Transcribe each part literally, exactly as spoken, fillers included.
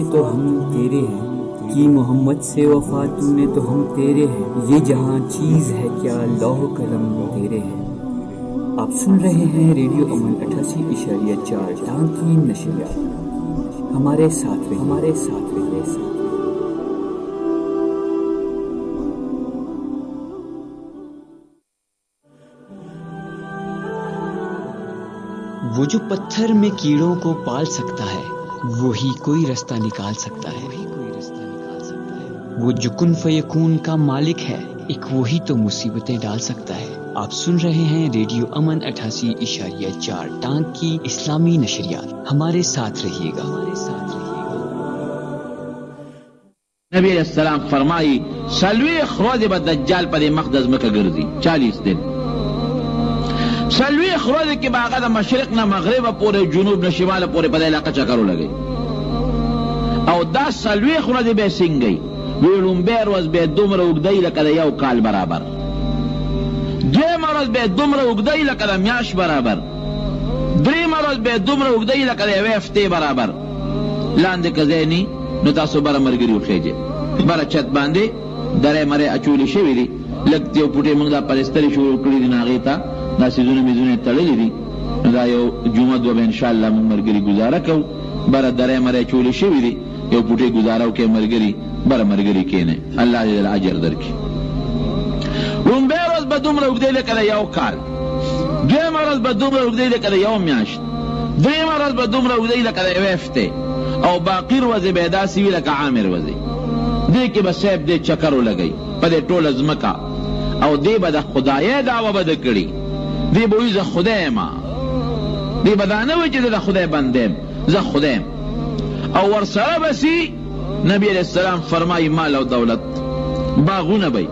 तो हम तेरे हैं, कि मोहम्मद से वफा तूने तो हम तेरे हैं, ये जहां चीज है क्या लौह कलम तेरे हैं। आप सुन रहे हैं रेडियो अमन अठासी इशारिया चार टांकी नशरिया। हमारे साथ रहिए, हमारे साथ रहिए साथ। वो जो पत्थर में कीड़ों को पाल सकता है, वही कोई रास्ता निकाल सकता है। वो जो कुन फयकून का मालिक है, एक वही तो मुसीबतें डाल सकता है। आप सुन रहे हैं रेडियो अमन अठासी इशारिया चार टांक की इस्लामी नशरियात। हमारे साथ रहिएगा, हमारे साथ रहिएगा। नबी अलैहिस्सलाम फरमाई सलवी खरोज ब दज्जाल पर मक़दस में का गर्दी चालीस दिन। सलवी खरोज के बागा दा मशरिक ना मगरिब पूरे जुनूब ना शिमाल पूरे पदा इलाका चकरो लगे और दा सलवी खरोज बे सिंग गई वीलुम बेर वज बे दुमर उगदई लका दा यौ काल बराबर, दो मरोज बे दुमर उगदई लका दा म्याश बराबर, द्री मरोज बे दुमर उगदई लका दा वेफ्ते बराबर। लांदे कज़ेनी नो तासो बरा मरगरी उखेजे बरा चत बांधे दरे मरे अचूली शेविरी लगती पुटे मंगदा परिस्तरी शुरू करी दिन आगे था दा सीजन मिजुने तड़ली दी दा यो जुमा दो बे इंशाअल्लाह मरगरी गुजारा कऊ बरा दरे मरे अचूली शेविरी यो पुटे गुजारा के मरगरी बरा मरगरी केने अल्लाह जल अजर दरकी। रुम्बे रोज बदुम उगदे लेकर याव काल, दो मरोज बदुम उगदे लेकर याव म्याश, दो मरोज बदुम उगदे लेकर वेफ्ते और बाकी रोज़े बेदा सीवी लका आमिर वज़े दे के बसेब दे चकरो लगई पदे टोल अजमका और दे बदा खुदाये दावा बद कड़ी दे बोई ज खुदाय मा दे बदाने हुई चीज़ दा खुदाय बंदेम ज खुदाय और वरसरा बसी नबी अलैहिस्सलाम फरमाई माल और दौलत बागुना बई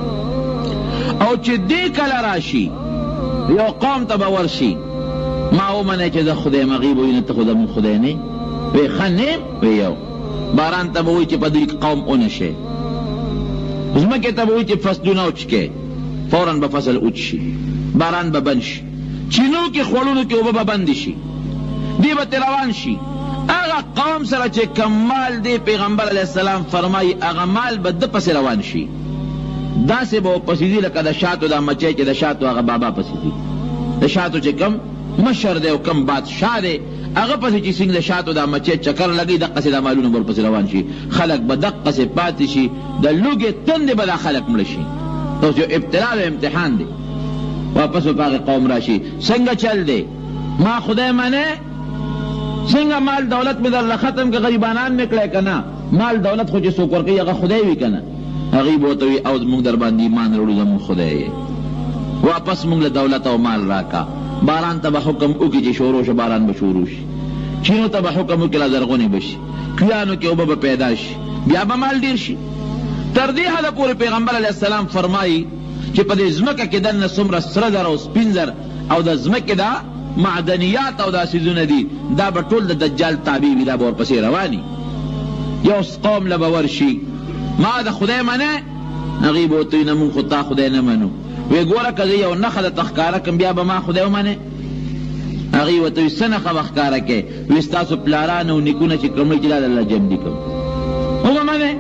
और चिद्दी कला राशि यो कौम तबावरशी माओ मने चीज़ खुदाय मगीब हुई न तो खुदा मुन खुदाय ने वे खने वे यो बारान तब हुई चे पदरी कौम उनशे उसमें के तब हुई चे फसलू ना उचके फौरन बफसल उचशी बारान बबंश चीनों के खोलूं के उबा बबंदिशी दी बतरवानशी आगा कौम सरा चे कमाल दे पैगंबर अलैहिस्सलाम फरमाई आगा माल बद पस रवानशी दा से वो पसीदी लका दशातो दा मचे चे दशातो आगा बाबा पसीदी दशातो चे कम मशर दे और कम बादशाह दे अगर पसी ची सिंह दशातो दा मचे चकर लगी दक्का से दा मालून बर पसी रवान शी खलक बदक्का से पाती शी दा लुगे तंदे बदा खलक मलशी तो जो इब्तिला व इम्तिहान दे वापस वो पागे कौम राशि संग चल दे माँ खुदा मने सिंह माल दौलत में दर खत्म के गरीबानान में कड़े कना माल दौलत खुद सोकर के अगर खुदा भी कना गरीब होते हुए औज मुंग दरबान ईमान रोड जम खुदा है वापस मुंग दौलत और माल राका बारान तबा हुक्म उकी जी शोरोश बारान बशोरोश चीनो तबा हुक्म उकी लाजरगोनी बशी कियानो के उबा पैदाश बियाबा माल दीरशी तर्दी हदा पूरे पैगंबर अलैहिस्सलाम फरमाई कि पदे ज़मका के दन सुमरा सरदर और स्पिंजर और द ज़मके दा मादनियात और दा सीजुन दी दा बटोल द दज्जाल ताबी विदा बोर पसे रवानी यो कौम लबवर्शी ما دا خدای منه نغیب ہوتوی نمون خطا خدای نمانو وی گورا کزی یو نخد تخکارا کم بیا با ما خدای منه نغیب ہوتوی سنخ بخکارا که وی ستاسو پلارانو نکونه چی کملی جلال اللہ جم دی کم او منه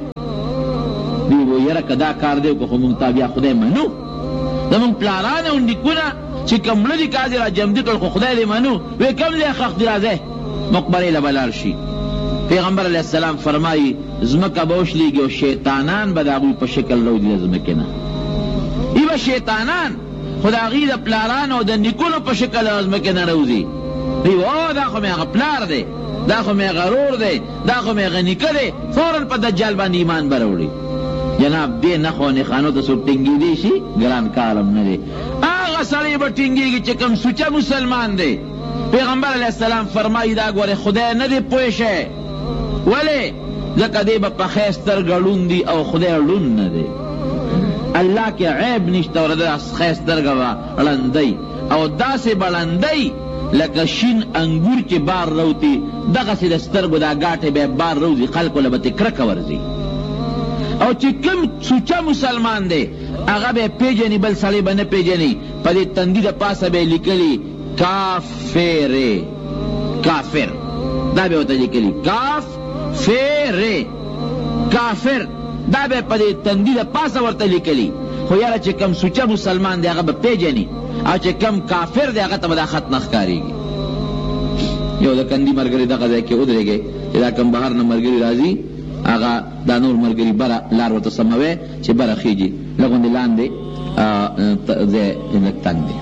دی وہ یرا کدا کار دیو که خمون تابیا خدای منو دمون پلارانو نکونه چی کملی کازی را جم دی کل خدای دی منو وی کم دی خخ دی رازه مقبری لبلارشی پیغمبر علیہ السلام فرمائی زمکہ بوش لیگی و شیطانان بداغوی پا شکل رو دی زمکینا ایوہ شیطانان خدا غید پلاران و دا نکونو پا شکل زمکینا روزی ایوہ او دا خو میغا پلار دے دا خو میغا رور دے دا خو میغا نکا دے فوراں پا دجال باند ایمان بروڑی جناب دے نخو نخانو تا سب ٹنگی دی شی گران کارم ندے آغا سڑی با ٹنگی گی چکم سوچا مسلمان دے پیغمبر علیہ السلام فرمائی دا گوارے خدا ندے پوشے ولی زکا دے با خیستر گلون دی او خدای لون ندے اللہ کے عیب نشتا ورد خیستر گوا لندی او دا سے بلندی لکا شین انگور کے بار روتی دغا سے دستر گو دا گاٹے بے بار روزی خلقو لبتی کرک ورزی او چی کم سوچا مسلمان دے اگا بے پیجنی بل سالی بنا پیجنی پا دے تندی دا پاسا بے لکلی کافر کافر دا بے ہوتا لکلی کاف فیر کافر دا به په دې تندي د پاسه ورته لیکلي، خو یاره چې کم سوچه مسلمان دی هغه به پیژني، او چې کم کافر دی هغه ته به دا خط نه ښکارېږي. یو د کندي ملګري دغه ځای کې ودرېږي چې دا کم بهر نه ملګري راځي، هغه دا نور ملګري بره لار ورته سموي چې بره خیږي، لږ غوندې لاندې ځای لږ تنګ دی.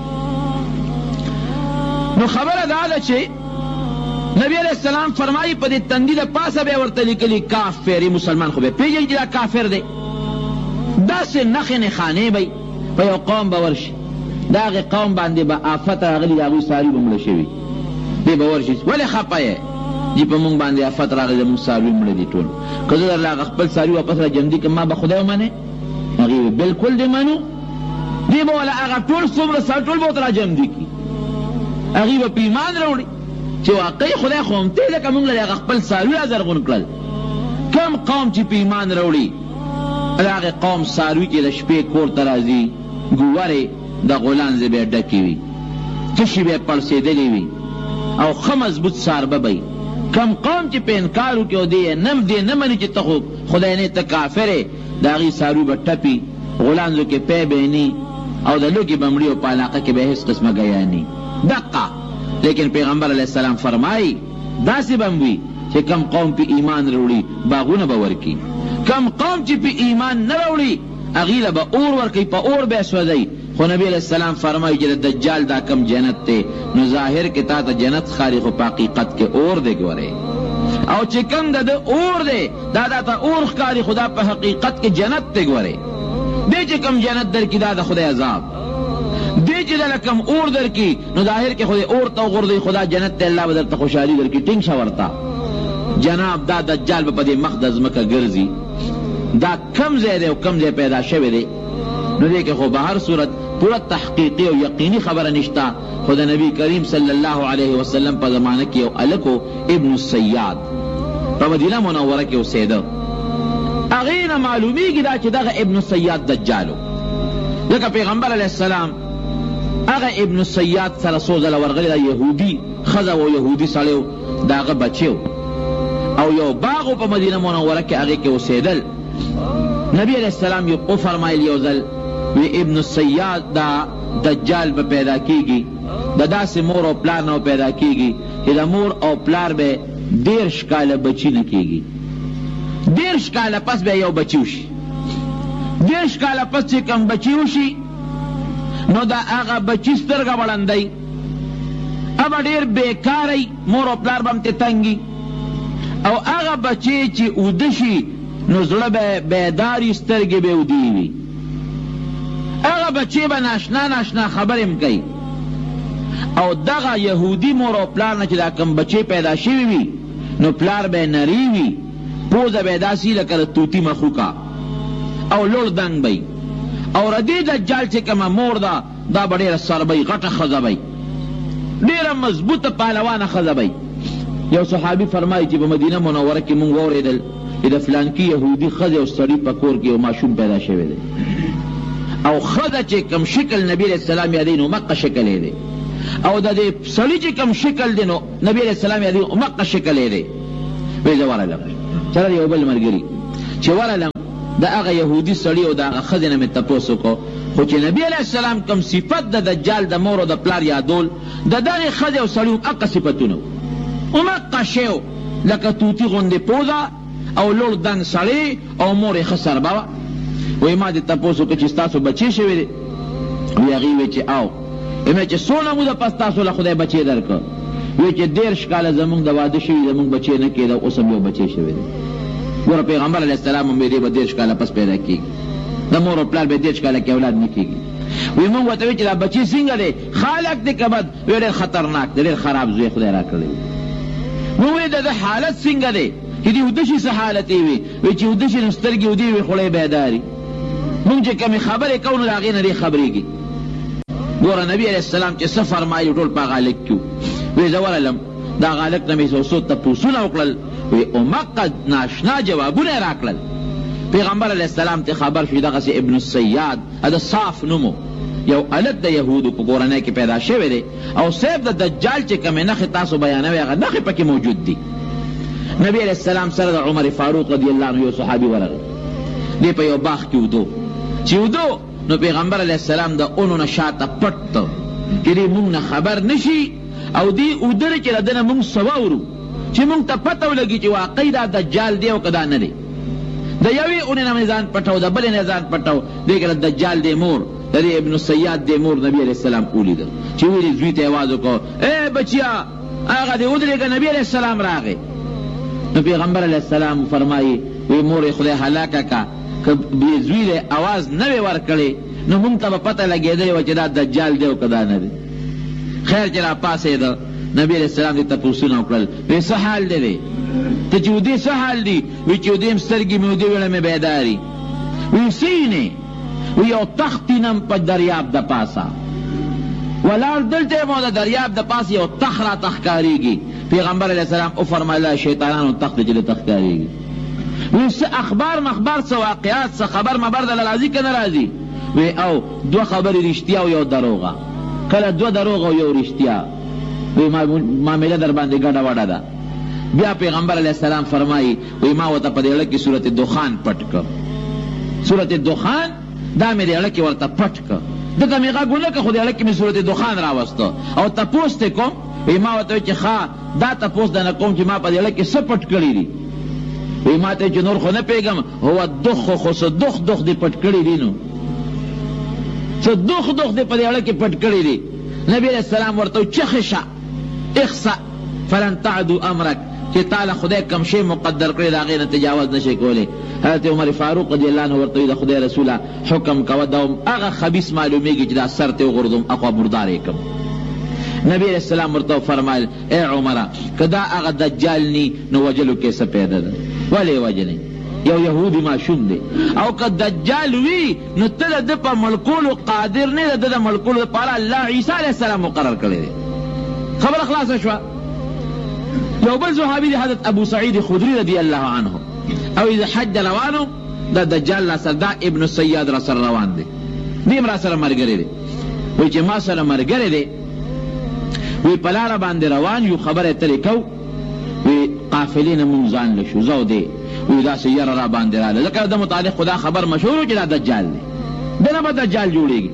نو خبره دا ده چې نبی علیہ السلام فرمائی پا دی تندی دا پاسا بے ورطا لکلی کافر، مسلمان خو بے پیجی جدا کافر دے. دا سے نخ نخانے بی پا یو قوم باورشی، دا اغی قوم باندے با آفت راغلی دا اغی ساری بملشوی دی باورشی ولی خپا ہے جی پا مونگ باندے آفت راغلی دا مونگ ساری بملدی طول قضا در لاغ اخبر ساری واپس را جمدی که ما با خدایو مانے اغی بلکل دی منو دی با والا اغا طول صبر سار طول بہت را جمدی کی اغی با پیمان روڑی چې واقعي خدای خو هم ته لکه مونږ له هغه خپل څاروي زرغون کړل. کم قوم چې په ایمان راوړي هغه قوم څاروي چې د شپې کور ته راځي ګوورې د غولانځې به یې ډکې وي، تشي به یې پړسېدلې وي او ښه مضبوط څاربه به. کم قوم چې په انکار وکړي او دی نم دی نه مني چې ته خو خدای نه ته کافر یې، د هغې څاروي به ټپي، غولانځو کې پی به ني او د لوږې به مړي او په علاقه کې به هېڅ قسمه ګیا ني. دقه لیکن پیغمبر علیہ السلام فرمائی دا سی بموی کہ کم قوم پی ایمان روڑی باغون با ورکی، کم قوم چی پی ایمان نروڑی اغیل با اور ورکی پا اور بیسوزی. خو نبی علیہ السلام فرمائی جل دجال دا کم جنت تے نو ظاہر کے تا تا جنت خاری خو پا حقیقت کے اور دے گورے، او چی کم دا دا اور دے دا دا تا اور خاری خدا پا حقیقت کے جنت تے گورے. دے چی کم جنت در کی دا دا خدا عذاب دی چې دله کم اور در کی نو ظاهر کې خدای اور ته وغورځوي، خدا جنت ته الله به درته خوشحالي در کی. ټینګ شه ورته جناب دا دجال به په دې مخ د ځمکه ګرځي، دا کم ځای دی او کم ځای پیدا شوی دی. نو دی کې خو به هر صورت پورا تحقیقی او یقینی خبره نشته. خو د نبی کریم صلی الله علیه وسلم په زمانه کې یو الکو ابن السیاد په مدینه منوره کې اوسېده، هغې نه معلومیږي دا چې دغه ابن السیاد دجالو. ځکه پیغمبر علیه السلام اغا ابن السیاد سره څو ځله ورغلی، دا یهودي ښځه و یهودي سړی و، د هغه بچی او یو باغ په مدینه منوره کې هغې کې اوسېدل. نبی علیہ السلام یو فرمایل یو ځل وی ابن السیاد دا دجال به پیدا کیږي، د داسې مور او پلار نه پیدا کیږي چې د مور او پلار به دېرش کاله بچي نه کیږي، دېرش کاله پس به یو بچي وشي، دېرش کاله پس چې کم بچي وشي نو دا هغه بچی سترګه وړندی ابا ډیر بیکاری، مور او پلار به هم ترې تنګي، او هغه بچی چې اوده شي نو زړه به بیداري، سترګې به اودې وي. هغه بچی به ناشنا ناشنا خبرې هم کوي، او دغه یهودي مور او پلار نه چې دا کم بچی پیدا شوي وي نو پلار به نری وي، پوزه به یې داسې لکه د توتي مخوکه او لوړ دنګ به او ردی دجال چې کومه مور ده دا به ډېره سربی غټه ښځه بی، ډېره مضبوطه پهلوانه ښځه بی. یو صحابي فرمایي چې په مدینه منوره کې مونږ واورېدل چې د فلانکي یهودي ښځې او سړي په کور کې یو ماشوم پیدا شوی دی، او ښځه چې کم شکل نبی علیہ السلام یادوي نو مقه شکل یې دی، او د دې سړي چې کم شکل دی نو نبی علیہ السلام یادوي مقه شکل یې دی. وایي زه ورغلم چېرې یو بل ملګري چې ورغلم د هغه یهودي سړي او د هغه ښځې نه مې تپوس وکړو، خو چې نبي علیہ السلام کم صفت د دجال د مور او د پلار یادول د دغې ښځې او سړي هم هغه صفتونه و، همغه شی و لکه توتي غوندې پوزه او لوړ دنګ سړی او مور یې ښه سربه وه. وایي ما دې تپوس وکړو چې ستاسو بچی شوی دی؟ وایي هغې وایي چې او وایي چې څونه موده پس تاسو له خدای بچی درکړه؟ وایي چې دېرش کاله زمونږ د واده شوي زمونږ بچی نه کېده، اوس هم یو بچی شوی دی. ګوره پیغمبر علیہ السلام هم دې به دېرش کاله پس پیدا کېږي، د مور او پلار به دېرش کاله کې اولاد نه کېږي. وایي مونږ ورته وایي چې دا بچی څنګه دی، خالق دی که بد؟ وایي ډېر خطرناک دی، ډېر خراب زوی خدای را کړی. مونږ وایي د ده حالت څنګه دی چې دې اوده شي څه حالت یې وي؟ وایي چې اوده شي نو سترګې اودې وي خوله یې بیداري، مونږ چې کمې خبرې کوو نو د هغې نه ډېر خبرېږي. ګوره نبي علیہ السلام چې څه فرمایي ټول په هغه هلک کې وو. وایي زه ورغلم د هغه هلک نه مې څو څو تپوسونه وکړل، وی امقد ناشنا جوابونه راکړل. پیغمبر علیہ السلام ته خبر شو دغسې ابن السیاد د صاف نومو یو الک د یهودو په کورنۍ کې پیدا شوی دی، او صاحب د دجال چې کومې نښې تاسو بیانوي هغه نښې پکې موجود دي. نبی علیہ السلام سره د عمر فاروق رضی الله عنه یو صحابي ورغی، دی په یو باغ کې ودو، چې ودو نو پیغمبر علیہ السلام د اونو نه شاته پټ ته چې دی مونږ نه خبر نشي، او دی ودره چې دنه مونږ سواورو چې مونږ ته پته ولګي چې واقعي دا دجال دی او که دا نه دی. د یوې اونې نه مې ځان پټو، د بلې نه ځان پټو، دی که د دجال دی مور د دې ابن السیاد دی مور نبی علیہ السلام ولیده چې ویلي زوی ته یې آواز وکړو، ای بچیا هغه دی ودرېږه، نبی علیہ السلام راغی. نو پیغمبر علیہ السلام فرمایي وی مور خدای هلاکه کا، که بې زوی دی آواز نه وی ورکړی نو مونږ ته به پته لګېدلی وه چې دا دجال دی او که دا نه دی. خیر چې را پاسېده نبی علیہ السلام دې تپوسونه وکړل، وی څه حال دی دی ته چې ودې څه حال دی؟ وی چې ودې م سترګې مې ودې ویړه مې بیداري. وی سینې وی یو تخت وینم په دریاب د پاسه ولاړ دلته مو د دریاب د پاس یو تخ را تخکاریږي. پیغمبر علیہ السلام او فرمایله شیطانانو تخت چې تخکاریږي. وی څه اخبار مخبار څه واقعات څه خبر مبر د راځي که نه راځي؟ وی او دوه خبرې رښتیا او یو دروغه، کله دوه دروغه او یو رښتیا. وی معامله در باندې ګډه وډه ده. بیا پیغمبر علیہ السلام فرمایي وی ما ورته په دې اړه کې صورت دخان پټ کړ، صورت دخان دا مې دې اړه کې ورته پټ کړ، دته مې غږ ونه کړ خو دې اړه کې مې صورت دخان راوسته او تپوس ته کوم. وی ما ورته چې ښه دا تپوس دنه کوم چې ما په دې اړه کې څه پټ کړي دي. وی ما ته چې نور خو نه پوهېږم، هو دخ خو څه دخ دخ دې پټ کړي دي، نو څه دخ دخ دې په دې اړه کې پټ کړي دي. نبی علیہ السلام ورته چخشه اخسا فلن تعدو امرک، چې تعالی خدای کم شی مقدر کړی د هغې نه تجاوز نشي کولی. حضرت عمر فاروق رضی الله عنه ورته د خدای رسوله حکم کوه دا هغه خبیث معلومیږي چې دا سر ته وغورځوم اخوا مردار یې کړم. نبی علیہ السلام ورته فرمایل ای عمره که دا هغه دجال نی نو وجلو کې څه پیدا ده؟ ولې وجنې؟ یو یهودي ماشوم دی، او که دجال وي نو ته د ده په ملکولو قادر نه، د ده د ملکولو دپاره الله عیسی علیہ السلام مقرر کړی دی. خبره خلاصه شوه. یو بل صحابي دی حضرت ابو سعید خدری رضی الله عنه، او د حج روانو دا دجال را سره دا ابن السیاد را سره روان دی، دیم را سره ملګری دی. وی چې ما سره ملګری دی، وی په لاره باندې روان یو، خبره ترې کو، وی قافلې نه مونږ ځان له شو زو دی، وی داسې یره را باندې راله ځکه د متعلق خدا خبر مشهور چې دا دجال دی، دنه به دجال جوړېږي.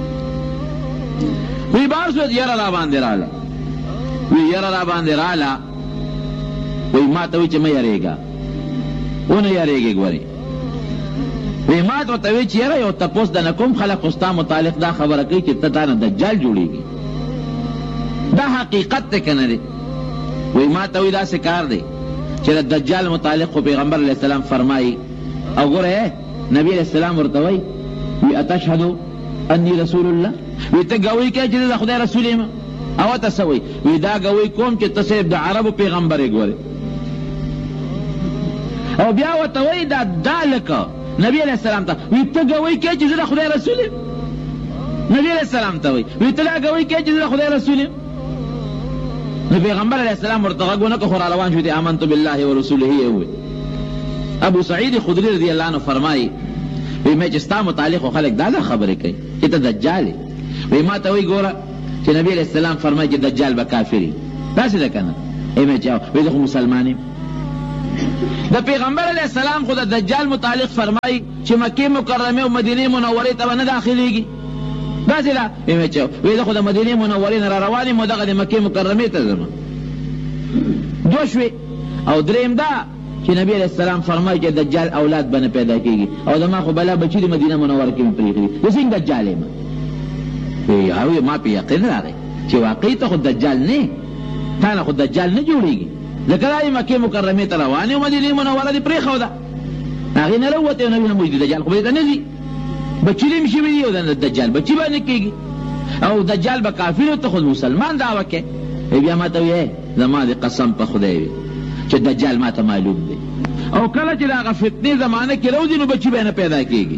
وی بار شو یره را باندې راله، وی یره را باندې راله، وی ما ته وی چې مه یریږه، ونه یریږې ګورې. وی ما ته ورته وی چې یره یو تپوس دنه کوم خلک خو ستا متعلق دا خبره کوي چې ته تا نه دجال جوړېږي، دا حقیقت دی که نه دی؟ وی ما ته وی داسې کار دی چې د دجال متعلق خو پیغمبر علیہ السلام فرمایي. او ګوره نبی علیہ السلام ورته وی وی اتشهدو انی رسول الله، وی ته ګوی کوې چې د خدای رسول یم؟ او ته څه وی؟ وی دا ګوی کوم چې ته صرف د عربو پیغمبر یې ګورې. او بیا ورته وی دا دا لکه نبی علیہ السلام ته وی ته ګوی کوې چې زه د خدای رسول یم؟ نبی علیہ السلام ته وی وی ته لا ګوی کوې چې زه د خدای رسول یم؟ نو پیغمبر علیہ السلام ورته غږ ونه کړ، خو را روان شو دی آمنت بالله ورسوله یې وویل. ابو سعید خدری رضی الله عنه فرمایي وی مې چې ستا متعلق خو خلک دا دا خبرې کوي چې ته دجال یې. وی ما ته وی ګوره چې نبی علیہ السلام فرمایي چې دجال به کافر وي، داسې ده که نه؟ ای مې چې وی زه خو مسلمان یم. د پیغمبر علیہ السلام خو د دجال متعلق فرمایي چې مکې مکرمې او مدینې منورې ته به نه داخلېږي، داسې ده؟ وی مې چې وی زه خو د مدینې منورې نه را روان یم او دغه د مکې مکرمې ته ځم. دوه شوې. او درېیم دا چې نبی علیہ السلام فرمایي چې دجال اولاد به نه پیدا کېږي، او زما خو بلا بچي د مدینه منوره کې مې پرېښي دي، زه څنګه دجال یم؟ وی ما په یقین راغی چې واقعي ته خو دجال نه، تا نه خو دجال نه جوړېږي، ځکه دا یې مکې مکرمې ته روان یې او مدینې منوره دې پرېښوده، هغې نه راووتی او نبي نه موږ دجال خو به دې ته نه ځي، بچي دې م شوي دي او د دجال بچي به نه کېږي، او دجال به کافر ته خود مسلمان دعوه کوي. بیا ما ته وی زما د قسم په خدای وي چې دجال ما ته معلوم دی، او کله چې د هغه فتنې زمانه کې راوځي نو بچي به نه پیدا کېږي.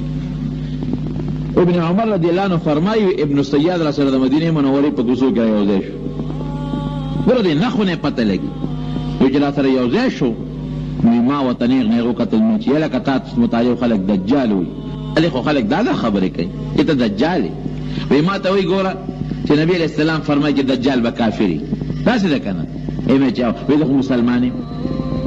ابن عمر رضی الله عنه فرمایي ابن السیاد را سره د مدینې منورې په کوڅو کې یو ځای شو، ګوره دې نښو نه پته لګي، یو چې را سره یو ځای شو نو ما ورته نیغ نیغ وکتل نو چې یلکه تا متعلق خلک دجال وي، هلې خو خلک دا دا خبرې کوي چې ته دجال یې. وی ما ته وی ګوره چې نبی علیہ السلام فرمایي چې دجال به کافر وي، داسې ده که نه؟ ای مې چې وی زه خو مسلمان یم.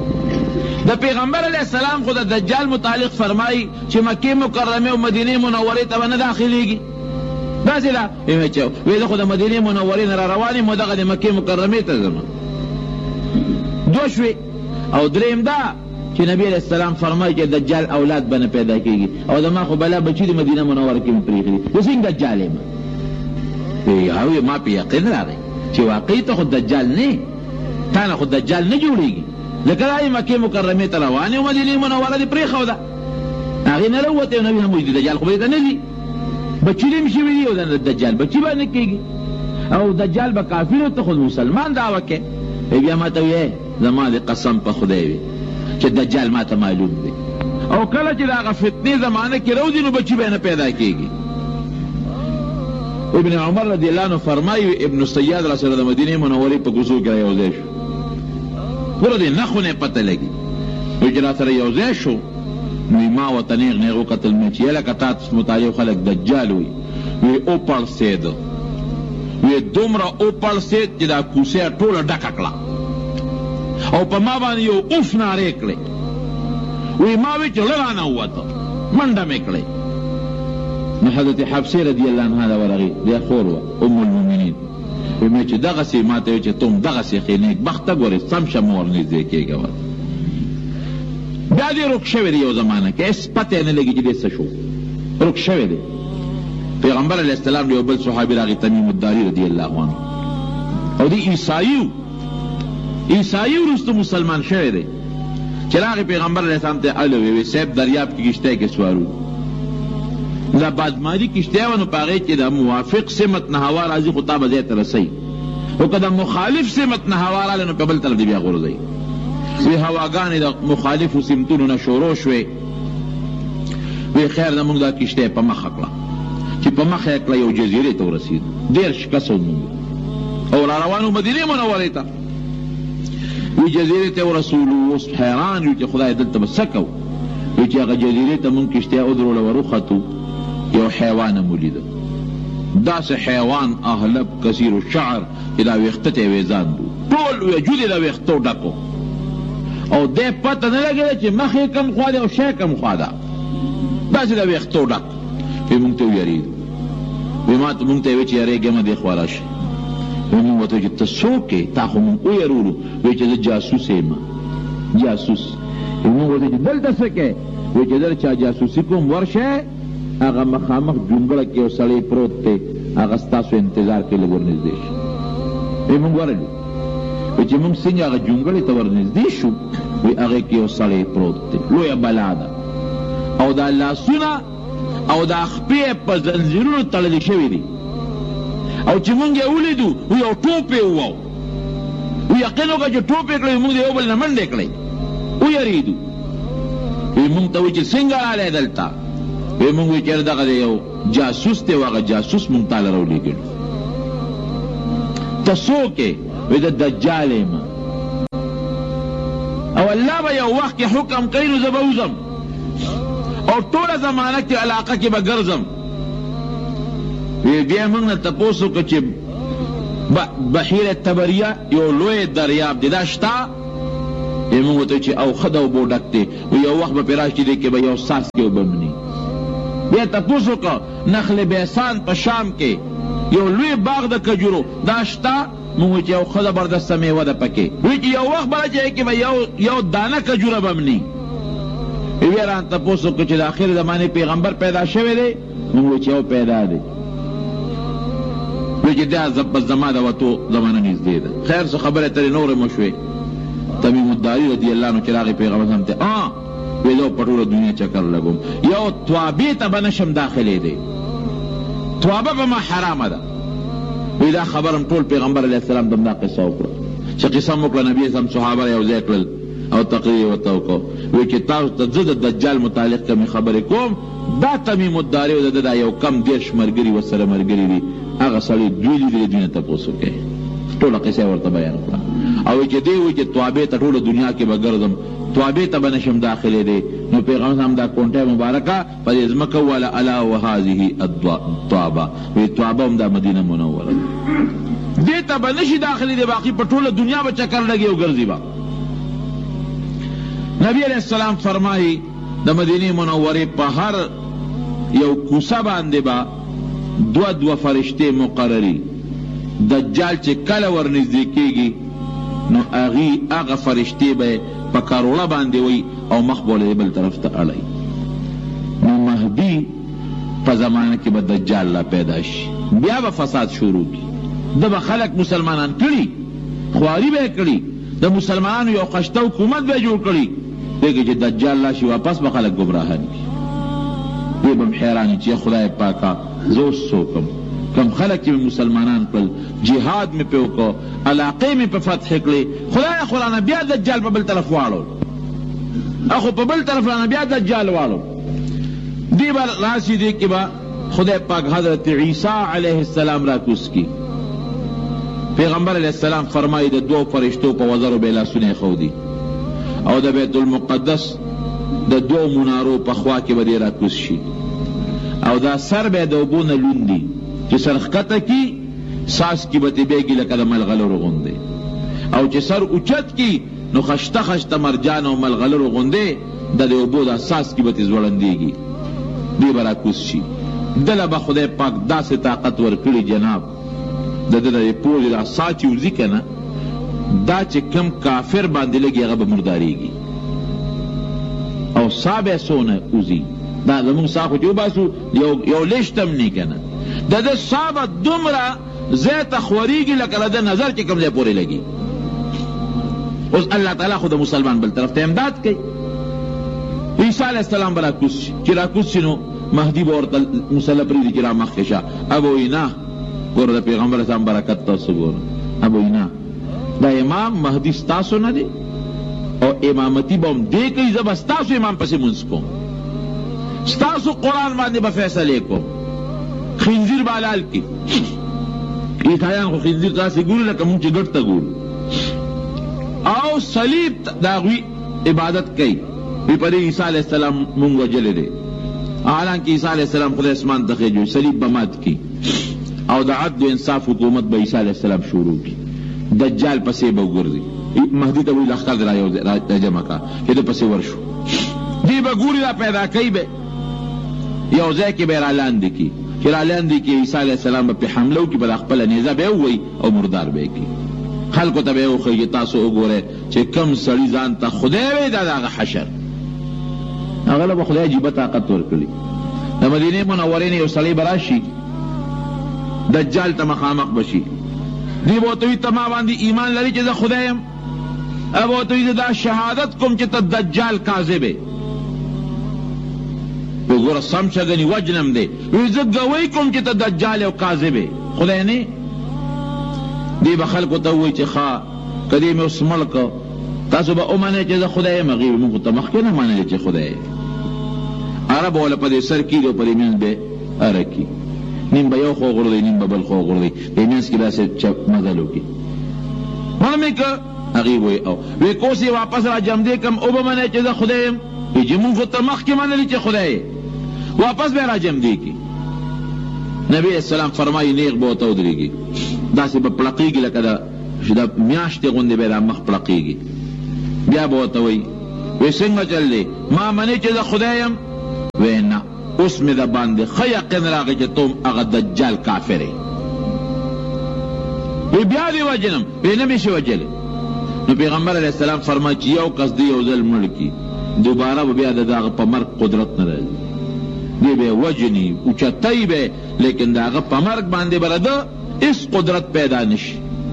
د پیغمبر علیہ السلام خود دجال متعلق فرمائی چې مکه مکرمه او مدینه منوره ته نه داخليږي. داسې دا وی زه خو د مدینې منورې نه را روان یم، دغه د مکې مکرمې ته ځم. دوه شوې. او دریم دا چې نبی علیہ السلام فرمایي چې دجال اولاد به نه پیدا کېږي، او زما خو بلا بچي د مدینه منوره کې مې پرېښي دي، زه څنګه دجال یم؟ هغوی ما په یقین راغی چې واقعي ته خو دجال نه، تا نه خو دجال نه جوړېږي. لکه دا یې مکې مکرمې ته روان یې او مدینې منوره دې پرېښوده، هغې نه راووتی، نبي هم وایي دجال خو به دې ته نه ځي، بچی دیم شوی دی او د دجال بچی باندې کېږي، او دجال به کافر ته خود مسلمان دعوه کې. بیا ما ته ویې زما د قسم په خدای وي چې دجال ما ته معلوم دی، او کله چې د هغه فتنې زمانه کې راوځي نو بچی به نه پیدا کېږي. ابن عمر رضی الله عنه فرمایي ابن سیاد را سره د مدینې منورې په کوڅو کې رايوځای شو، ګوره دې نښو نه پته لګي، نو چې را سره یوځای شو نو ما ورته نیغ نیغ وکتل مې چې یلکه تا مطالعه خلک دجال وي. وی او پړسېده، وی دومره او پړسېد چې دا کوڅه ټوله ډکه کړه او په ما باندې یو اوف نارې کړې. وی ما وی چې زړه رانه ووته، منډه مې کړې. نو حضرت حفصه رضی الله عنها دا ورغی، بیا خور وه ام المؤمنین، وی مې چې دغسې ما ته وی چې ته هم دغسې ښې نیک بخته ګورې سم شه مور نږدې کېږه. بیا دې رک شوی دی یو زمانه کې، هېڅ پته نه لګي چې دې څه شو، رک شوی دی. پیغمبر علیہ السلام یو بل صحابي راغی تمیم الداري رضی الله عنه، او دی عیسایو عیسایو وروسته مسلمان شوی دی، چې راغی پیغمبر علیہ السلام ته الو وی صاحب دریاب کې کشتی کې سوارو، دا بادماري کشتی و نو په هغې کې د موافق سمت نه هوا راځي خو تا به ځای ته رسوي، او که د مخالف سمت نه هوا راغله نو په بل طرف دې بیا غورځوي. وی هواګانې د مخالفو سمتونو نه شروع شوې، وی خیر زمونږ دا کشتی په مخه کړه، چې په مخه یې کړه یو جزیرې ته ورسېدو، دېرش کسه وموږ او را روانو مدینې منورې ته. وی جزیرې ته ورسولو، اوس حیران یو چې خدای دلته به څه کوو. وی چې هغه جزیرې ته مونږ کشتی ودروله وروختو، یو حیوان مو لیده، داسې حیوان اهلب کثیر الشعر چې دا ویښته ته یې ویزان دو، ټول وجود یې د ویښتو ډکو، او دې پته نه لګېده چې مخ یې کم خوا دی او شی کم خوا ده، داسې د ویښتو ډک. وی مونږ ته ویرېږو، وی ما ته مونږ ته یې وی چې یارېږم دې خوا راشئ. وی مونږ ورته چې ته څوک یې؟ تا خو مونږ ویرولو. وی چې زه جاسوس یم، جاسوس. وی مونږ ورته چې دلته څه کوې؟ وی چې در چا جاسوسي کوم ورشه، هغه مخامخ جونګړه کې یو سړی پروت دی، هغه ستاسو انتظار کې لږ ورنږدې شي. وی مونږ ورغلو، وی چې مونږ څنګه هغه جونګړې ته ورنږدې شو، وی هغې کې یو سړی پروت دی، لویه بلا ده، او دا لاسونه او دا خپې په زنځیرونو تړلې شوي دي، او چې مونږ یې ولیدو وی یو ټوپ یې وواو، وی یقین وکړه چې ټوپ یې کړی، مونږ د یو بل نه منډې کړی، ویرېدو. وی مونږ ته وی چې څنګه رالی دلته؟ وی مونږ وی چې دغه د یو جاسوس دی، هغه جاسوس مونږ تاله راولېږلو. ته څوک یې؟ وی د دجال یم، او الله به یو وخت کې حکم کوي نو زه به وځم او ټوله زمانه کې علاقه کې به ګرځم. وی بیا موږ نه تپوس وکړو چې بحیره تبریه یو لوی دریاب دی، دا شته؟ وی موږ ورته چې او ښه د اوبو ډک دی، وی یو وخت به پرې راشي دی کې به یو څاڅکې اوبه مني. بیا تپوس وکړو نخل بیسان په شام کې یو لوی باغ د کجورو، دا شته؟ موږ چې یو ښه زبردسته میوه ده پکې. وی چې یو وخت به راځي کې به یو دانه کجوره به مني. بیا ران تپوس وکړو چې د آخر زمانې پیغمبر پیدا شوی دی؟ موږ چې یو پیدا دی. وی چې دا زما د وتو زمانه نږدې ده. خیر څه خبرې ترې نورې مو شوې. تمیم الداري رضی الله عنه چې راغی پیغمبر هم ته آ وی زه په ټوله دنیا چکر لګوم، یو توابې ته به نشم داخلېدی، توابه به ما حرامه ده. وی دا خبرم ټول پیغمبر علیه السلام دم دا قصه وکړه، چې قصه مو کړه، نبي اسلام صحابه یو ځای کړل او تقریر یې ورته وکړو. وی چې تاسو ته زه د دجال متعلق کمې خبرې کوم، دا تمیم الداري او د دا یو کم دېرش ملګري ورسره ملګري دي، هغه سړي دوی لیدلي دوی نه تپوس وکړئ. ټوله قصه یې ورته بیان کړه. او چې دی وی چې توابې ته ټوله دنیا کې به ګرځم، توابې ته به نشم داخلېدی. نو پیغمبر هم دا کونټه مبارکه په دې ځمکه وویله الا وهذه الطوابه، وی توابه هم دا مدینه منوره دې ته به نشي داخلېدی، باقي په ټوله دنیا به چکر لګي او ګرځي به. نبی علیہ السلام فرمائی د مدینه منوره په هر یو کوڅه باندې با دو دو فرشته مقرری دجال چې کله ورنږدې کیږي نو اغي هغه فرشته به په کاروړه باندې وي او مخ بوله بل طرف ته اړای. نو مهدی په زمانه کې به دجال لا پیدا شي، بیا به فساد شروع کی، د به خلق مسلمانان کړي، خواري به کړي، د مسلمانانو یو قشته حکومت به جوړ کړي، دغه چې دجال لا شي واپس به خلق گمراهان کی. دی به حیران چې خدای پاکا زو سوکم کم خلق چې مسلمانان کړل، جهاد می په وکړو، علاقې می په فتح کړې، خدای قرآن بیا دجال په بل طرف واړو، اخو په بل طرف نه بیا دجال واړو. دی بر راشي دی کې با خدای پاک حضرت عیسی علیہ السلام را کوس کی. پیغمبر علیہ السلام فرمایي د دوه فرشتو په وزرو به لاسونه خودي او د بیت المقدس د دوه منارو په خوا کې به را کوس شي او دا سر به د وبونه لوندي چې سرخکته کی ساس کی به بیگی لکه د ملغلرو غونده او چې سر اوچت کی نو خشته خشته مرجان او ملغلرو غونده د وبو د اساس کی به زوړندېږي. دی برا کوس شي دله به خدای پاک داسې طاقت ورکړي جناب د د د پوز د ساچي وزي کنه دا چې کم کافر باندې لګي هغه به مرداریږي او صابه سونه وزي دا زمون صاحب جو باسو یو یو لشتم نه کنه د د صابه دومره زیت خوریږي لکه د نظر کې کوم ځای پورې لګي. اوس الله تعالی خود مسلمان بل طرف ته امداد کوي. عیسی علیہ السلام برا کوس چې را کوس نو مهدی به ورته مصلی پرې کې را مخکې شه ابو اینا ګور د پیغمبر اسلام برکت تاسو ګور ابو اینا دا امام مهدی ستاسو نه دی او امامتی بم دې کوي زب ستاسو امام پسې مونږ کوم ستاسو قرآن باندې به فیصله کوم خنزیر بالال کی عیسایان خو خنزیر تاسو ګور لکه مونږ چې ګټ ته ګور او صلیب داغوی عبادت کوي وی پر عیسی علیہ السلام مونږ وجل دي حالانکه عیسی علیہ السلام خدای اسمان ته جو صلیب بمات کی او د عدل و انصاف حکومت به عیسی علیہ السلام شروع کی. دجال پسې به وګرځي مهدی ته وی لخر را یو را جمع کا کده پسې ورشو دی به ګوري را پیدا کوي به یو ځای کې به را لاندې کی چې را لاندې کی عیسی علیہ السلام په حمله کې به خپل نیزه به وي او مردار به کی خلکو ته به وخی تاسو وګوره چې کم سړی ځان ته خدای وی دا دغه حشر هغه له خدای عجیب طاقت ورکړي. د مدینه منورې نه یو سړی براشي دجال ته مخامخ بشي دی بو ته ته ما باندې ایمان لري چې زه خدایم ابو ته دا شهادت کوم چې ته دجال کاذب یې وګوره سم شګنی وجنم دی وی زه ګوي کوم چې ته دجال او کاذب یې خدای نه دی به خلکو ته وایي چې ښا کدی مې اوس ملک تاسو به اومنه چې زه خدای یم هغې موږ ته مخکې نه منلې چې خدای عرب ولا په دې سر کېږي او په دې منځ به اره کي نیم به یو خوا غورځوي نیم به بل خوا غورځوي دې منځ کې داسې مزل وکړي معلومې که هغې وایي او وی کوس یې واپس را جمدې کړم او به منئ چې زه خدای یم وی چې موږ ته مخکې منلې چې خدای یې واپس به را جمدې کړي. نبی اسلام فرمایي نیغ به ورته ودرېږي داسې به پړقېږي لکه د میاشتې غوندې به را مخ پړقېږي بیا به ورته وایي وی څنګه چل دی ما منې چې زه خدای یم وی نه اوس مې د باندې ښه یقین راغی چې ته هغه دجال کافر یې وی بیا دې وجنم وی نه مې شي وجلی. نو پیغمبر علیہ السلام فرمایي چې یو کس دی یو ځل مړ کي دوباره به بیا د هغه په مرګ قدرت نه راځي دی به وجني اوچتی به لیکن د هغه په مرګ باندې به د هېڅ قدرت پیدا نشي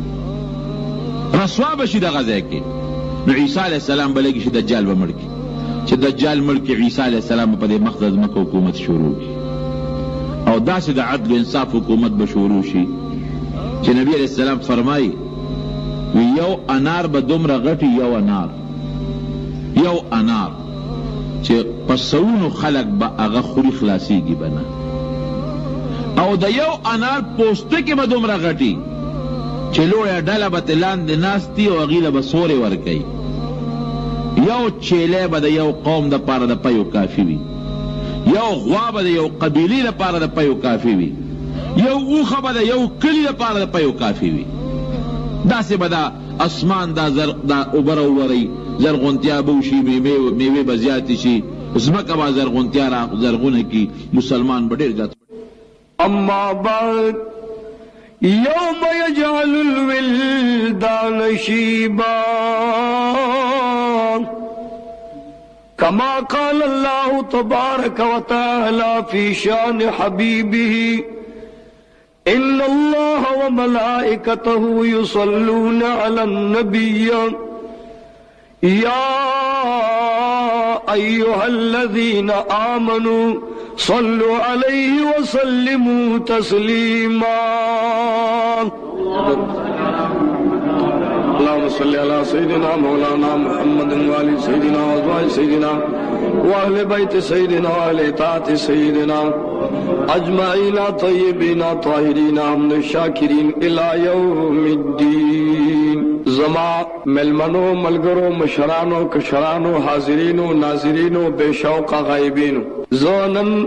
رسوا به شي دغه ځای کې. نو عیسی علیہ السلام به لګي چې دجال به مړ کي چې دجال مړ کي عیسی علیہ السلام په دې مخ د ځمکه حکومت شروع کړي او داسې د عدل و انصاف حکومت به شروع شي چې نبی علیہ السلام فرمایي یو انار به دومره غټي یو انار یو انار چې په سونو خلق به هغه خوري خلاصېږي به نه او د یو انار پوستکې به دومره غټي چې لویه ډله به ترې لاندې ناستي او هغې له به سورې ورکوي یو چیلی به د یو قوم دپاره د پیو کافي وي یو غوا به د یو قبیلې دپاره د پیو کافي وي یو اوښه به د یو کلي دپاره د پیو کافي وي داسې به دا اسمان دا زر دا اوبه راوورئ زرغونتیا به وشي، میوې به زیاتې شي، ځمکه به زرغونتیا را زرغونه کي، مسلمان به ډېر زیات. اما بعد یوم یجعل الولدان شیبا كما قال الله تبارك وتعالى في شان حبيبه إن الله وملائكته يصلون على النبي يا أيها الذين آمنوا صلوا عليه وسلموا تسليما. اللهم صل على سيدنا مولانا محمد وعلى سيدنا وازواج سيدنا واهل بيت سيدنا واهل طاعة سيدنا اجمعين طيبين طاهرين من الشاكرين الى يوم الدين. زما ملمنو ملګرو مشرانو کشرانو حاضرینو ناظرینو بے شوق غائبینو، زونن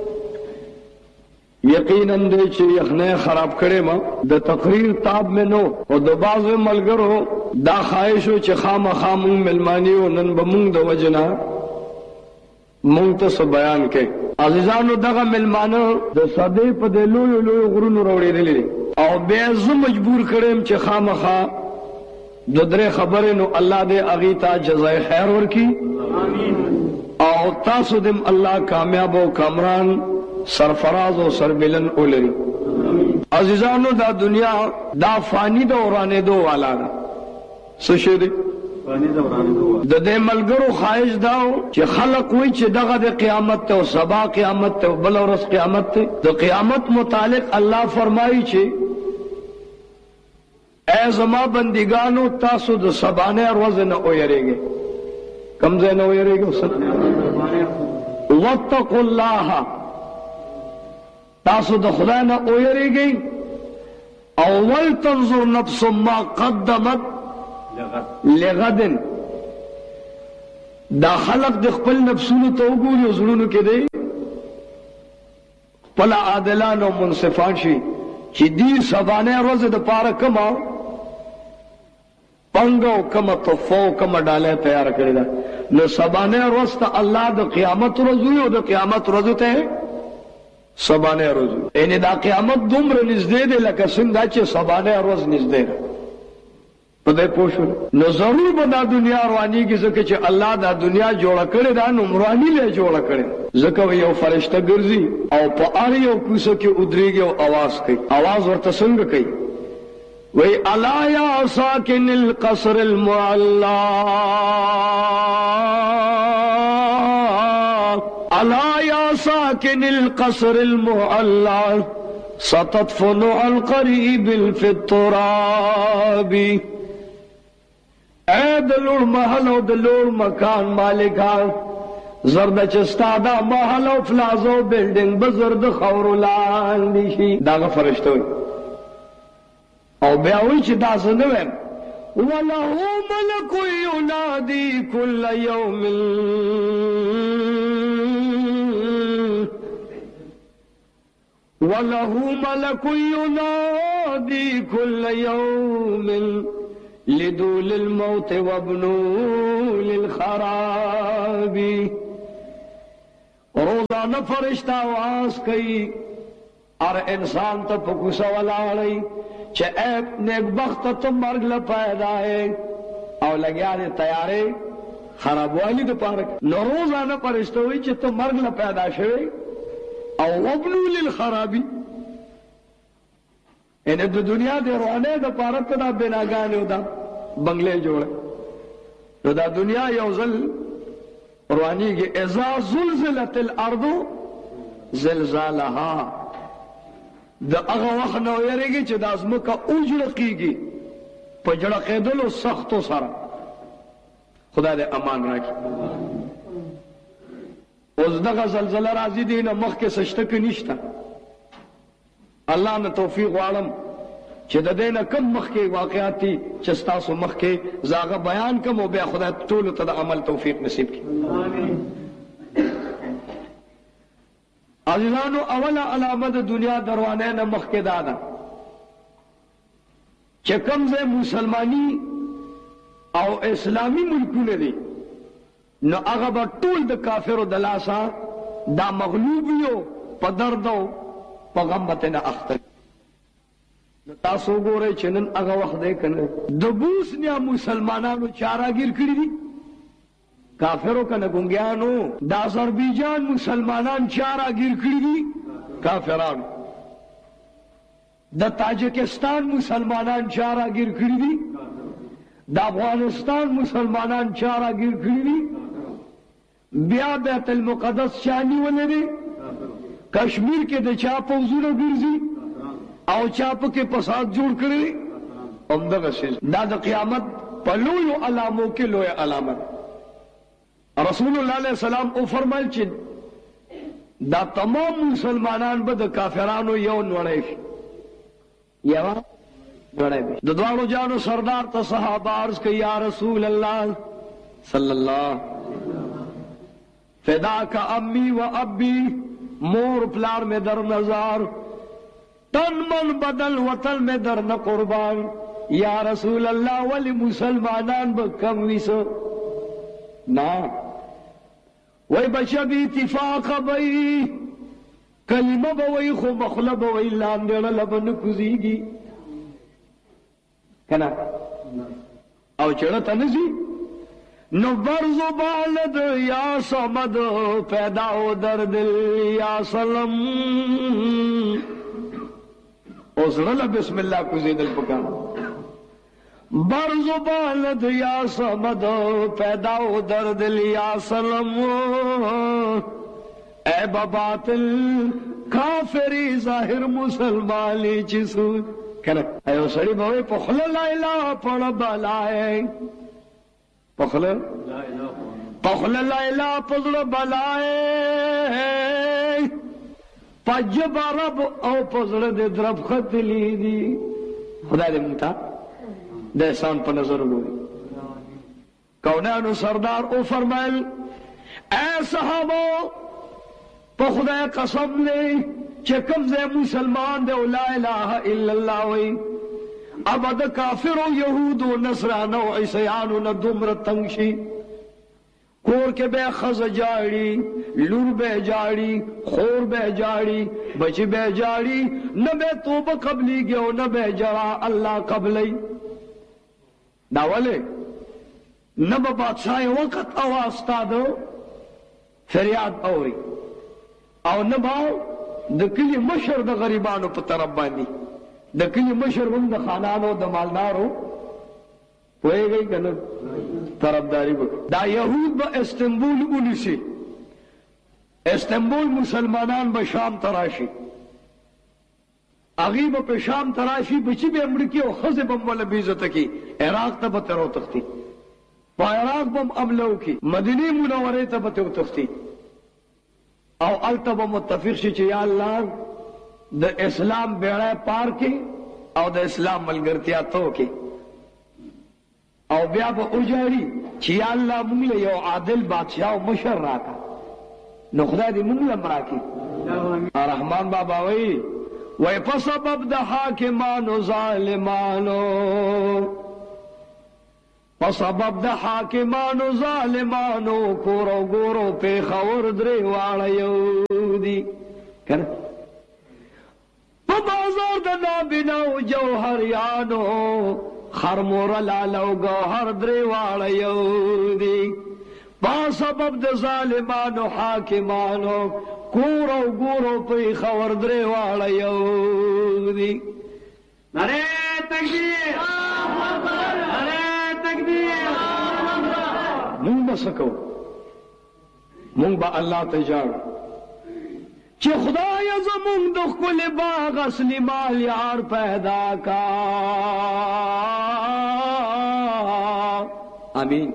یقیناً دے چې یخنه خراب کړي ما د تقریر تاب میں نو او د باز ملګرو دا خواهشو چې خامخا مونږ ملمانیو نن به مونږ د وجنا مونږ ته بیان کړي. عزیزانو دغه ملمانو د صدې په د لوی لوی غرونو راوړېدلې او بیا زه مجبور کړم چې خامخا د درې خبرې نو الله دې اغي ته جزای خیر ورکي او تاسو دې الله کامیاب او کامران سرفراز و سربلن اولری. عزیزانو دا دنیا دا فانی دا اورانه دو والا دا سشه دی د دې ملګرو خواهش داو چې خلق وي چې دغه د قیامت ته او سبا قیامت ته بل ورځ قیامت ته د قیامت متعلق الله فرمایي چې اے زما بندگانو تاسو د سبانه ورځ نه اوریږئ. کم ځای نه اوریږئ؟ واتقوا الله، تاسو د خدای نه اوریږئ او ولتنظر نفس ما قدمت لغدن. دا خلق د خپل نفسونو ته وګوري او زړونو کې دی خپل عادلان او منصفان شي چې دې سبانه ورځ د پاره کما پنګو کما توفو کما ډاله تیار کړی دا نو سبانه ورځ ته الله د قیامت ورځ او د قیامت ورځ ته سبانه روز یعنی دا قیامت دومره نږدې ده لکه څنګه چې سبانه روز نږدې ده. په دې پوښو نو ضرور به دا دنیا رواني کې ځکه چې الله دا دنیا جوړ کړې ده نو رواني له جوړ کړې ځکه یو فرشته ګرځي او په اړ یو کوڅه کې ودرېږي او आवाज کوي. आवाज ورته څنګه کوي؟ وای الا یا ساکن القصر المعلا الا یا ساکن القصر المعلا ستدفن القریب فی التراب. اے دلوڑ محل و دلوڑ مکان مالکان زرد چستا دا محل و فلازو بلڈنگ بزرد خورولان دیشی داغا فرشتوی او بیاوی چی دا سنویم وَلَهُ مَلَكُ يُنَادِي كُلَّ يَوْمٍ وَلَهُ مَلَكُ يُنَادِي كُلَّ يَوْمٍ لِدُولِ الْمَوْتِ وَابْنُو لِلْخَرَابِ. روزانہ فرشتہ آواز کئی اور انسان تا پکوسا ولاڑی چھ اے نیک بخت تم مرگ لپیدا ہے او لگیا دے تیارے خراب والی دے پارک نو روزانہ فرشتہ ہوئی چھ تم مرگ لپیدا شوی او وابنو للخرابی انہیں دو دنیا دے روانے دا پارک دا بناگانے دا بنگلے جوڑے تو دا دنیا یوزل روانی کی اذا زلزلت الارض زلزالها دا اغا وقت نو یریگی چه دا ازمکا اجرقیگی پا جرقیدلو سختو سارا. خدا دے امان راکی اوز دغا زلزلہ رازی دینا مخ کے سشتک نشتا اللہ نے توفیق وعلم چه دا دینا کم مخ کے واقعاتی چستاسو مخ کے زاغا بیان کم و بیا خدا طول تا دا عمل توفیق نصیب کی. عزیزانو اولا علامت دنیا دروانے نا مخ کے دادا چه کم زی مسلمانی او اسلامی ملکونه دي نو هغه به ټول د کافرو د لاسه دا مغلوب یو په درد او په غم به نه اخته. نو تاسو ګورئ چې نن هغه وخت دی که نه د بوسنیا مسلمانانو چاراګیر کړي دي کافرو که نه ګونګیانو د آذربایجان مسلمانان چاراګیر کړي دي کافرانو د تاجکستان مسلمانان چاراګیر کړي دي د افغانستان مسلمانان چاراګیر کړي دي بیا بیت المقدس چا نیولې دی کشمیر کې د چا پوځونه ګرځي او چا پکې فساد جوړ کړی همدغه دا د قیامت په لویو علامو کې لوی علامت. رسول الله علیه السلام او فرمایل چې دا تمام مسلمانان به د کافرانو یو نوړی شي یو نوړی د دواړو جانو سردار ته صحابه عرض کوي یا رسول الله صلی الله فداک امی و ابی مور پلار میں در نظار تن من بدل وطن میں در نہ قربان یا رسول اللہ ولی مسلمانان بکم ویسو نا وی بچہ بھی اتفاق بئی کلمہ بوئی خو مخلب بوئی لاندینا لبن کزیگی کنا او چڑتا نزی نو برزو بالد یا سمد پیدا ہو در دل یا سلم اوزرلا بسم اللہ کو زید الپکان برزو بالد یا سمد پیدا ہو در دل یا سلم اے بباطل کافری ظاہر مسلمانی چیسو کہنا ایو سڑی بھوئی پخل لا الہ پڑ بلائے پخل پخل لا الہ پزر بلائے پجب رب او پزر دے درب خط لی دی خدا دے منتا دے احسان پر نظر گوئی کونانو سردار او فرمائل اے صحابو پا خدا قسم لے چکم زے مسلمان دے لا الہ الا اللہ وی اب دا کافر و یہود و نصران و عیسیان و ندمر تنگشی کور کے بے خز جاڑی لور بے جاڑی خور بے جاڑی بچی بے جاڑی نہ بے توبہ قبلی گیو نہ بے جرا اللہ قبلی داولے نہ با بادشاہ وقت آواستا دو فریاد اوری او نہ باو دکلی مشر دا غریبانو پا طرف باندی د کلی مشر هم د خانانو د مالدارو پوهیږئ که نه طرفداري وکړي دا یهود به استنبول ونیسي استنبول مسلمانان به شام ته راشي هغوی به په شام ته راشي بچي به یې مړه کړي او ښځې به هم ورله بېعزته کړي عراق ته به ترې وتښتي په عراق به هم حمله وکړي مدینې منورې ته به ترې وتښتي او هلته به متفق شي چې یا الله د اسلام بیڑا پار کی او د اسلام ملګرتیا تو کی او بیا به اوجاړي چې یا الله موږ له یو عادل بادشاہ او مشر راکا نو خدای دې موږ له راکړي رحمان بابا وایي وای په سبب د حاکمانو ظالمانو په سبب د حاکمانو ظالمانو کورو ګورو پیښور درې واړه یو دي کنه بازار دا نابیناو جوہریانو خرمور لالو گوہر دریوال یو دی با سبب دا ظالمانو حاکمانو کورو گورو پی خور دریوال یو دی نرے تکبیر نرے تکبیر مونگ بسکو مونگ با اللہ تجار چه خدای زمون د خپل باغ اصلي مال یار پیدا کا امین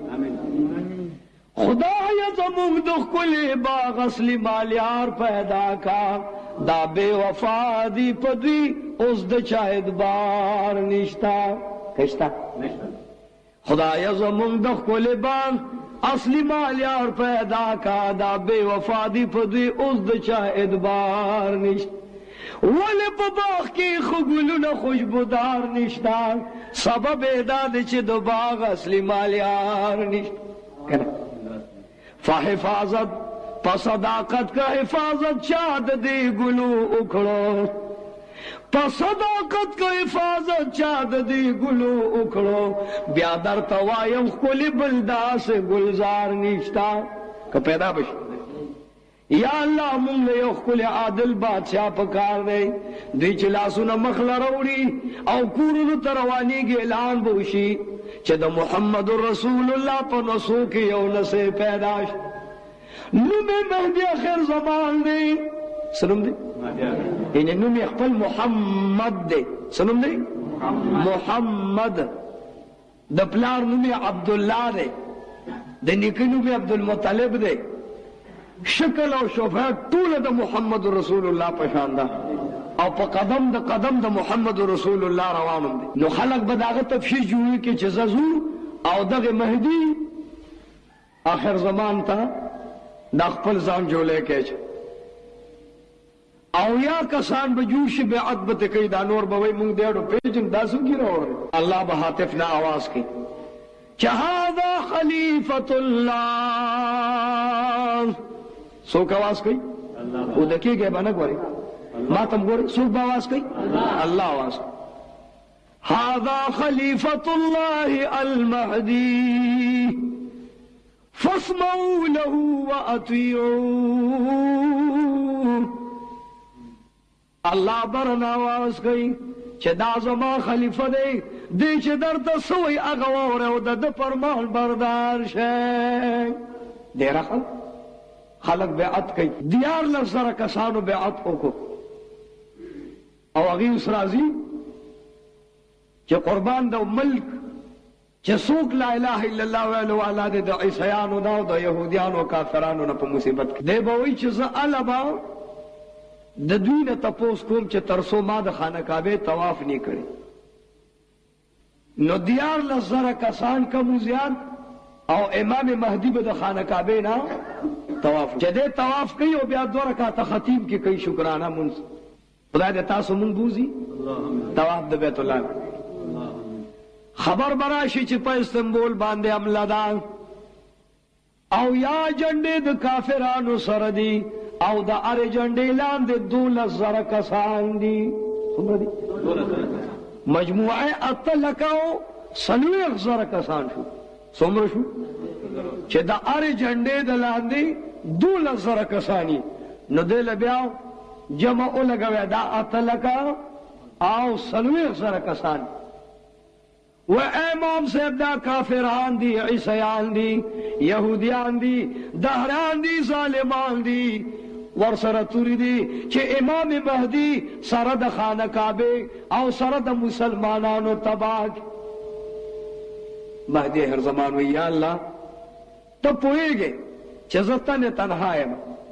خدای زمون د خپل باغ اصلي مال یار پیدا کا دا بے وفا دی پدوی اوس د چا ادبار نشتا کشتا خدای زمون د خپل باغ اصلی مال یار پیدا کا دا بے وفا دی پدوی اوس د چا ادبار نشت ولی په باغ کې خو ګلونه خوشبودار نشتا، سبب یې دا دی چې د باغ اصلي مالیار نشتا. فحفاظت په صداقت کا حفاظت چا د دې ګلو وکړو، په صداقت کا حفاظت چا د دې ګلو وکړو. بیا درته وایم ښکلي بل داسې گلزار نشتا که پیدا بشي. یا الله مونږ له یو ښکلي عادل بادشاه په کار دی، دوی چې لاسونه مخ له راوړي او کورونو ته روانېږي، اعلان به وشي چې د محمد رسول الله په نسو کې یو نسل پیدا شي. نوم یې مهدي آخر زمان دی. څه نوم دی؟ یعنې نوم یې خپل محمد دی. څه نوم دی؟ محمد. د پلار نوم یې عبدالله دی، د نیکه نوم یې عبدالمطلب دی. شکل او شوفه ټول د محمد رسول الله په شان ده او په قدم د قدم د محمد رسول الله روانم دي. نو خلق به داغه تفسیر جوړي کې چې ززو او دغه مهدي آخر زمان ته د خپل ځان جوړه کې او یا کسان به جوړ شي بیعت به کوي، دا نور به وي مونږ دیړو پیجن داسو کې راوړل. الله به هاتف نه आवाज کوي چې هذا خلیفۃ الله. څوک आवाज کوي؟ او دکېږي باندې ګوري ما تم ګوري څوک आवाज کوي؟ الله आवाज. هذا خلیفۃ الله المهدی فاسمعوا له واطيعوا. الله برنا आवाज کوي چې دا زما خلیفہ دی، دی چې درته سوی هغه واوره او د فرمان بردار شي. ډېر خلک خلق بیعت کوي، دیار لس زره کسانو بیعت وکړو او هغې اوس راځي چې قربان د ملک چې څوک لا اله الا الله ویلو والا دی د عیسیانو نه او د یهودیانو کافرانو نه په مصیبت کې دی به وایي چې زه هله به د دوی نه تپوس کوم چې تر څو ما د خانه کعبې طواف نه کړی. نو دیار لس زره کسان کم زیات او امام مهدی به د خانه کعبې نه طواف چې دې طواف کوي او بیا دوه رکعاته خطیب کې کوي شکرانه مونږ. خدای دې تاسو مونږ بوزي طواف د بیت الله. خبر براشي چې په استنبول باندې حمله ده او یا جنډې د کافرانو سره دي او د اره جنډې لاندې دولس زره کسان دي. څومره دي؟ مجموعه اته لکه او څلوېښت زره کسان شو. څومره شو؟ چې د اره جنډې د لاندې دولس زره کسانی. نو دی له بیا جمع ولګوي دا اته لکه او څلوېښت زره کسان. و امام صاحب دا کافران دی، عیسیان دی، یهودیان دی، دهران دی، ظالمان دی، ورسره توری دی چې امام مهدی سره د خانه کعبه او سره د مسلمانانو تباہ. مهدی هر زمان وی یا الله ته پوهېږې چې زه تنه تنها یم،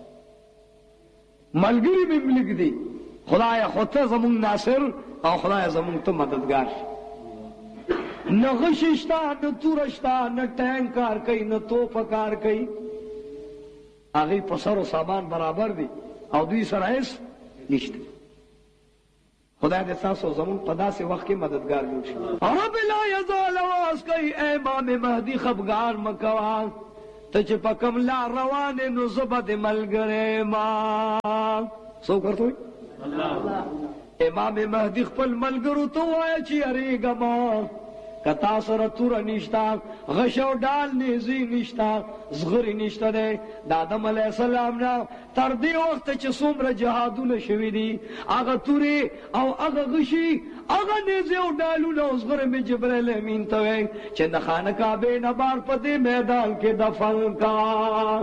ملګري مې ملک دي، خدایه خو ته زمونږ ناصر او خدایه زمونږ ته مددګار. نه غشي شته، نه توره شته، نه ټینک کار کوي، نه توپ کار کوي. هغې په سر و سامان برابر دي او دوی سره هېڅ نشته. خدای دې تاسو زمونږ په داسې وخت کې مددګار جوړ شي. رب لا یزال آواز کوي امام مهدي خفګان مه کوه، ته چې په کوم لار روان یې نو زه به دې ملګری ما. څوک ورته وایي؟ امام مهدي خپل ملګرو ته ووایه چې یارېږه ما، که تا سره توره نشته، غش او ډال نیزې نشته، زغرې نشته دی. د آدم علیه السلام نه تر دې وخته چې څومره جهادونه شوي دي، هغه تورې او هغه غشي، هغه نیزې او ډالونه او زغرې مې جبریل امین ته وایي چې د خانه کعبې نه بار په دې میدان کې دفن کا.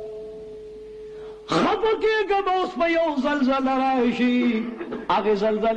خفه کېږم اوس په یو زلزله راشي، هغې زلزلې